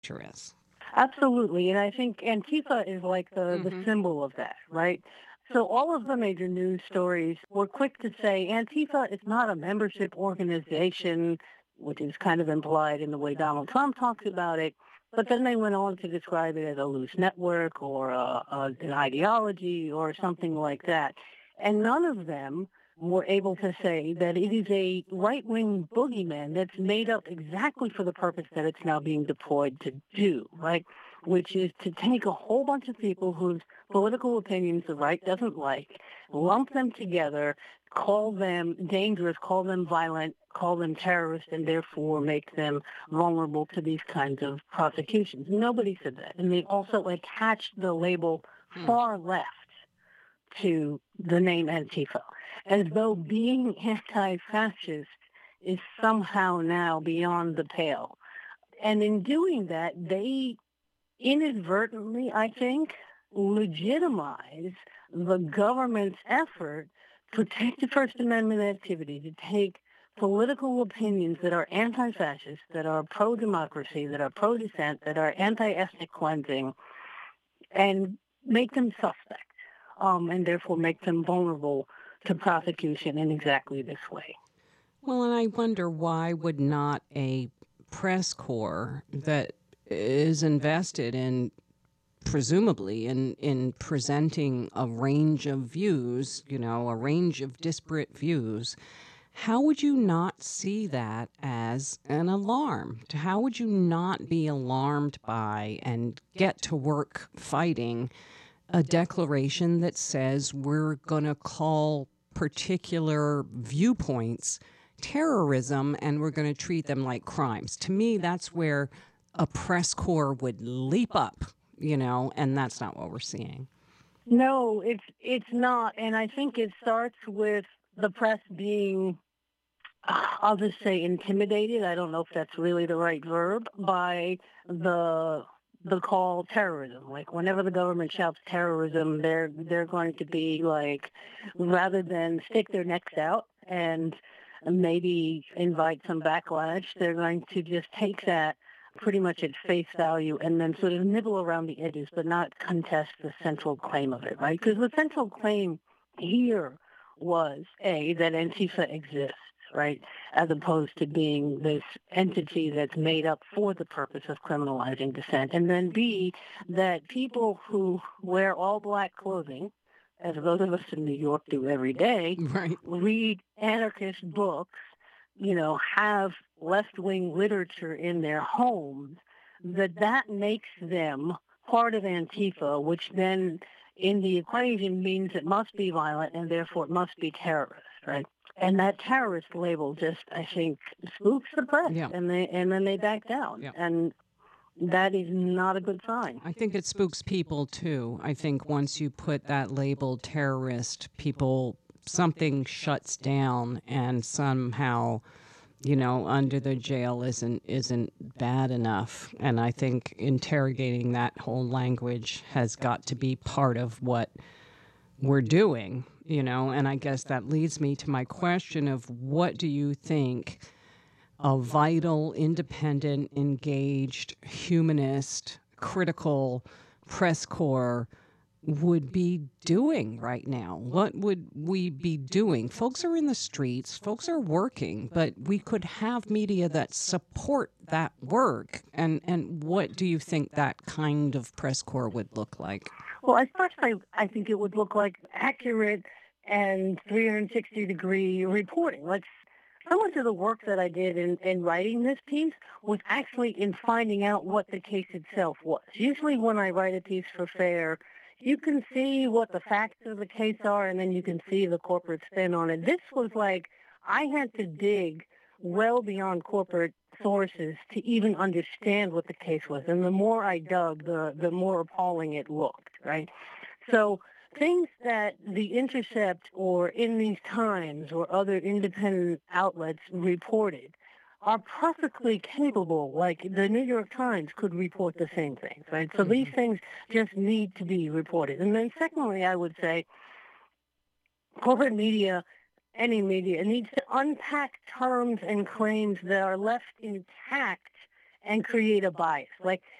is. Absolutely. And I think Antifa is like the Mm-hmm. symbol of that, right? So all of the major news stories were quick to say Antifa is not a membership organization, which is kind of implied in the way Donald Trump talks about it. But then they went on to describe it as a loose network or an ideology or something like that. And none of them were able to say that it is a right-wing boogeyman that's made up exactly for the purpose that it's now being deployed to do, right? Which is to take a whole bunch of people whose political opinions the right doesn't like, lump them together, call them dangerous, call them violent, call them terrorists, and therefore make them vulnerable to these kinds of prosecutions. Nobody said that. And they also attached the label Hmm. far left to the name Antifa, as though being anti-fascist is somehow now beyond the pale. And in doing that, they inadvertently, I think, legitimize the government's effort to take the First Amendment activity, to take political opinions that are anti-fascist, that are pro-democracy, that are pro-dissent, that are anti-ethnic cleansing, and make them suspect, and therefore make them vulnerable to prosecution in exactly this way. Well, and I wonder why would not a press corps that is invested in presumably in presenting a range of views, a range of disparate views, how would you not see that as an alarm? How would you not be alarmed by and get to work fighting a declaration that says we're going to call particular viewpoints terrorism and we're going to treat them like crimes? To me, that's where a press corps would leap up, and that's not what we're seeing. No, it's not, and I think it starts with the press being, I'll just say, intimidated. I don't know if that's really the right verb, by the the call terrorism. Like whenever the government shouts terrorism, they're going to be like, rather than stick their necks out and maybe invite some backlash, they're going to just take that pretty much at face value and then sort of nibble around the edges, but not contest the central claim of it, right? Because the central claim here was that Antifa exists, right? As opposed to being this entity that's made up for the purpose of criminalizing dissent. And then B, that people who wear all black clothing, as those of us in New York do every day, Right. read anarchist books, have left-wing literature in their homes, that makes them part of Antifa, which then in the equation means it must be violent and therefore it must be terrorist, right? And that terrorist label just, I think, spooks the press, Yeah. and then they back down, Yeah. and that is not a good sign. I think it spooks people too. I think once you put that label terrorist, people, something shuts down and somehow, under the jail isn't bad enough. And I think interrogating that whole language has got to be part of what we're doing, and I guess that leads me to my question of what do you think a vital, independent, engaged, humanist, critical press corps would be doing right now? What would we be doing? Folks are in the streets, folks are working, but we could have media that support that work. And what do you think that kind of press corps would look like? Well, at first, I think it would look like accurate and 360-degree reporting. Like so much of the work that I did in writing this piece was actually in finding out what the case itself was. Usually when I write a piece for FAIR, you can see what the facts of the case are, and then you can see the corporate spin on it. This was like I had to dig well beyond corporate sources to even understand what the case was. And the more I dug, the more appalling it looked, right? So things that The Intercept or In These Times or other independent outlets reported are perfectly capable, like the New York Times could report the same things, right? So these Mhm. things just need to be reported. And then secondly, I would say corporate media, any media, needs to unpack terms and claims that are left intact and create a bias. Like